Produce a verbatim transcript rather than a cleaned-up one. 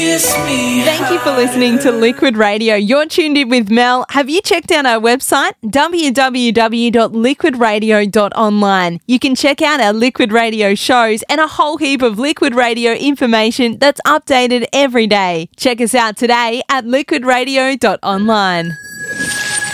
Thank you for listening to Liquid Radio. You're tuned in with Mel. Have you checked out our website? w w w dot liquid radio dot online. You can check out our Liquid Radio shows and a whole heap of Liquid Radio information that's updated every day. Check us out today at liquid radio dot online.